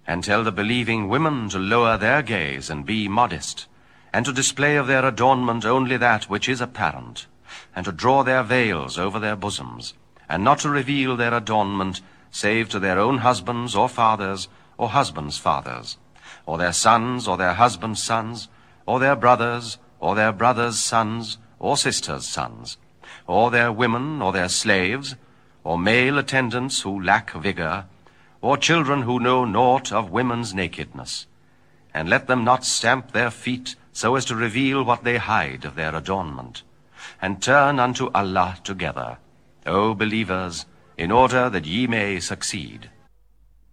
and tell the believing women to lower their gaze and be modest, and to display of their adornment only that which is apparent, and to draw their veils over their bosoms, and not to reveal their adornment save to their own husbands or fathers, or husbands' fathers, or their sons, or their husbands' sons, or their brothers, or their brothers' sons, or sisters' sons, or their women, or their slaves, or male attendants who lack vigor, or children who know naught of women's nakedness. And let them not stamp their feet so as to reveal what they hide of their adornment, and turn unto Allah together, O believers, in order that ye may succeed.